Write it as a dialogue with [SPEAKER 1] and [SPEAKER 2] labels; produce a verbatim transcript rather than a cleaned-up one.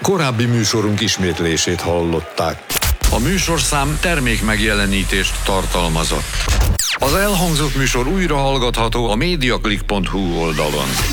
[SPEAKER 1] Korábbi műsorunk ismétlését hallották.
[SPEAKER 2] A műsorszám termékmegjelenítést tartalmazott. Az elhangzott műsor újra hallgatható a mediaclick pont hu oldalon.